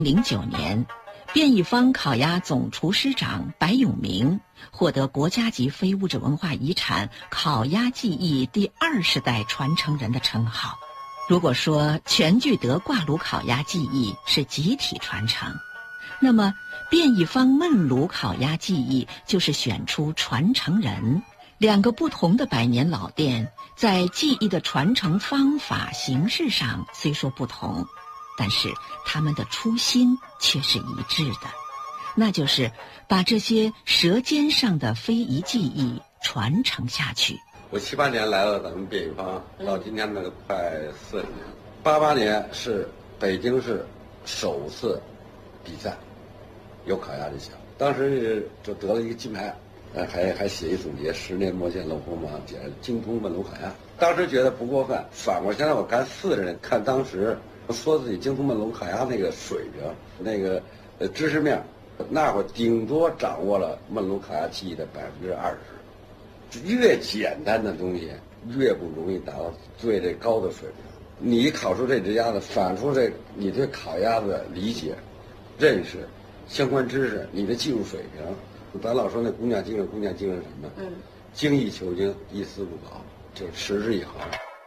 2009年，卞义方烤鸭总厨师长白永明获得国家级非物质文化遗产烤鸭技艺第20代传承人的称号。如果说全聚德挂炉烤鸭技艺是集体传承，那么卞义方焖炉烤鸭技艺就是选出传承人。两个不同的100年老店，在技艺的传承方法形式上虽说不同，但是他们的初心却是一致的，那就是把这些舌尖上的非遗技艺传承下去。 我7、8年来了咱们卞义方，到今天那个快40年。88年是北京市首次比赛，有烤鸭这项，当时就得了一个金牌，还写一总结，10年磨剑露锋芒，简直精通焖炉烤鸭。当时觉得不过分，反过现在我看40年，看当时说自己精通焖炉烤鸭那个水平，那个知识面，那会儿顶多掌握了焖炉烤鸭技艺的20%。越简单的东西越不容易达到最这高的水平。你烤出这只鸭子，反出这你对烤鸭子的理解、认识、相关知识，你的技术水平。咱老说那工匠精神，工匠精神什么？精益求精，一丝不苟，就是持之以恒。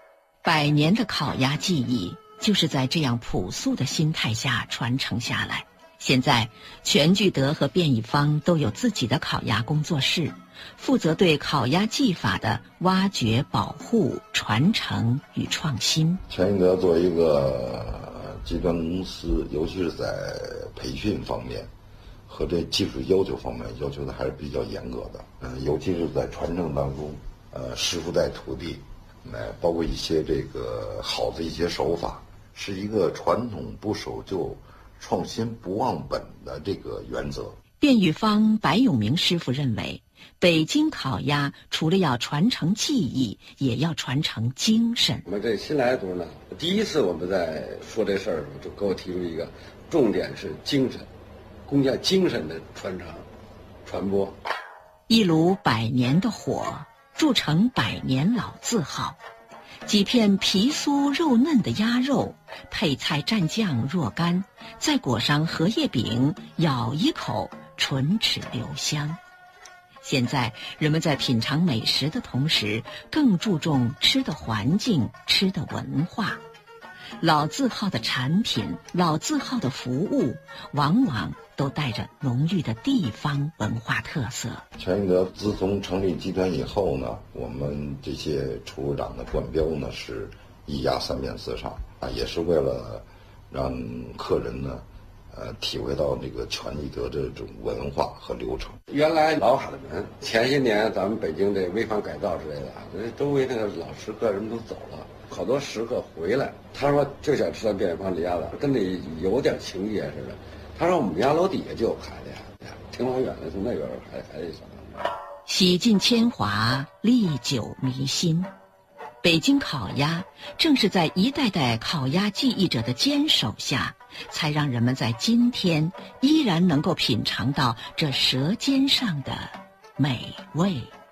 100年的烤鸭技艺就是在这样朴素的心态下传承下来。现在全聚德和卞义方都有自己的烤鸭工作室，负责对烤鸭技法的挖掘、保护、传承与创新。 全聚德作为一个集团公司，尤其是在培训方面和这技术要求方面，要求的还是比较严格的。尤其是在传承当中，师傅带徒弟，包括一些这个好的一些手法，是一个传统不守旧、创新不忘本的这个原则。 卞义方白永明师傅认为，北京烤鸭除了要传承技艺，也要传承精神。 我们这新来的同志呢，第一次我们在说这事儿的时候，就给我提出一个重点是精神，工匠精神的传承、传播。 一炉100年的火，铸成100年老字号。几片皮酥肉嫩的鸭肉，配菜蘸酱若干，再裹上荷叶饼，咬一口，唇齿留香。现在人们在品尝美食的同时，更注重吃的环境、吃的文化。老字号的产品、老字号的服务，往往都带着浓郁的地方文化特色。 全聚德自从成立集团以后呢，我们这些厨师长的冠标呢是1鸭3面4上也是为了让客人呢体会到这个全聚德这种文化和流程。 原来老海门，前些年咱们北京这危房改造之类的这周围那个老食客什么都走了，好多食客回来，他说就想吃咱卞义方这鸭子，跟那有点情节似的。他说我们家楼底下就有开的呀，挺老远的，从那边还得上。 洗尽铅华，历久弥新。北京烤鸭正是在一代代烤鸭技艺者的坚守下，才让人们在今天依然能够品尝到这舌尖上的美味。